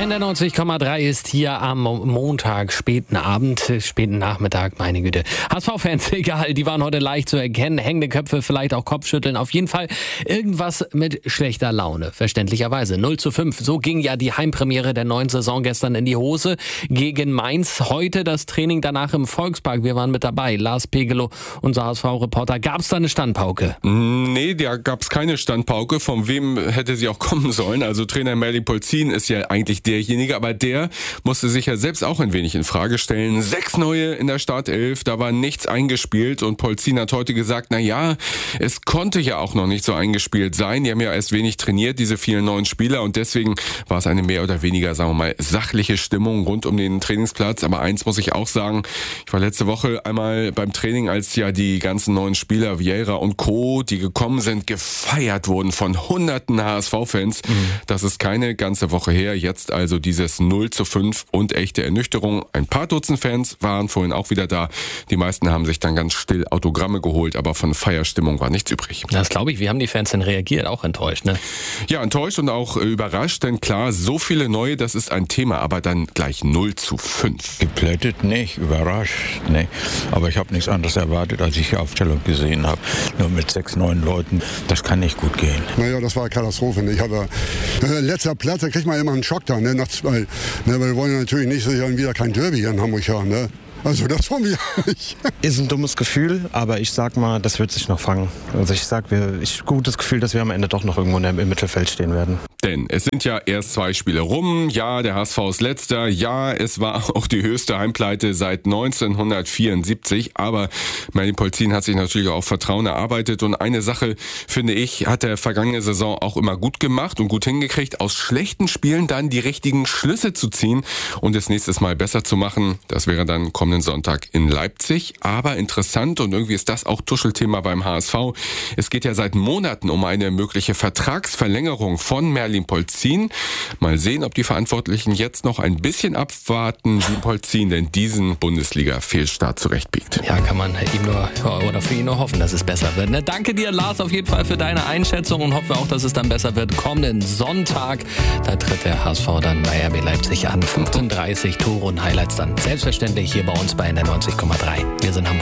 Der 90,3 ist hier am Montag, späten Nachmittag, meine Güte. HSV-Fans, egal, die waren heute leicht zu erkennen. Hängende Köpfe, vielleicht auch Kopfschütteln. Auf jeden Fall irgendwas mit schlechter Laune, verständlicherweise. 0:5, so ging ja die Heimpremiere der neuen Saison gestern in die Hose gegen Mainz. Heute das Training danach im Volkspark. Wir waren mit dabei. Lars Pegelow, unser HSV-Reporter. Gab es da eine Standpauke? Nee, da gab es keine Standpauke. Von wem hätte sie auch kommen sollen? Also Trainer Merlin Polzin ist ja eigentlich derjenige, aber der musste sich ja selbst auch ein wenig in Frage stellen. 6 neue in der Startelf, da war nichts eingespielt und Polzin hat heute gesagt, es konnte ja auch noch nicht so eingespielt sein. Die haben ja erst wenig trainiert, diese vielen neuen Spieler, und deswegen war es eine mehr oder weniger, sagen wir mal, sachliche Stimmung rund um den Trainingsplatz. Aber eins muss ich auch sagen, ich war letzte Woche einmal beim Training, als ja die ganzen neuen Spieler, Vieira und Co., die gekommen sind, gefeiert wurden von hunderten HSV-Fans. Das ist keine ganze Woche her. Jetzt also dieses 0:5 und echte Ernüchterung. Ein paar Dutzend Fans waren vorhin auch wieder da. Die meisten haben sich dann ganz still Autogramme geholt, aber von Feierstimmung war nichts übrig. Das glaube ich. Wie haben die Fans denn reagiert? Auch enttäuscht, ne? Ja, enttäuscht und auch überrascht, denn klar, so viele neue, das ist ein Thema, aber dann gleich 0:5. Geplättet nicht, überrascht, ne. Aber ich habe nichts anderes erwartet, als ich die Aufstellung gesehen habe. Nur mit 6 neuen Leuten, das kann nicht gut gehen. Naja, das war eine Katastrophe. Ne? Ich habe letzter Platz, da kriegt man immer einen Schock da, ne? Nach 2. Ne? Weil wir wollen ja natürlich nicht wieder kein Derby hier in Hamburg haben. Ne? Also das wollen wir nicht. Ist ein dummes Gefühl, aber ich sag mal, das wird sich noch fangen. Also ich gutes Gefühl, dass wir am Ende doch noch irgendwo im Mittelfeld stehen werden. Denn es sind ja erst 2 Spiele rum. Ja, der HSV ist letzter. Ja, es war auch die höchste Heimpleite seit 1974. Aber Merlin Polzin hat sich natürlich auch Vertrauen erarbeitet. Und eine Sache, finde ich, hat er vergangene Saison auch immer gut gemacht und gut hingekriegt, aus schlechten Spielen dann die richtigen Schlüsse zu ziehen und es nächstes Mal besser zu machen. Das wäre dann kommenden Sonntag in Leipzig. Aber interessant, und irgendwie ist das auch Tuschelthema beim HSV. Es geht ja seit Monaten um eine mögliche Vertragsverlängerung von Merlin Polzin. Mal sehen, ob die Verantwortlichen jetzt noch ein bisschen abwarten, wie Polzin denn diesen Bundesliga-Fehlstart zurechtbiegt. Ja, kann man für ihn nur hoffen, dass es besser wird. Ne? Danke dir, Lars, auf jeden Fall für deine Einschätzung und hoffe auch, dass es dann besser wird. Kommenden Sonntag, da tritt der HSV dann bei RB Leipzig an. 35 Tore und Highlights dann selbstverständlich hier bei uns bei NDR 90,3. Wir sind Hamburg.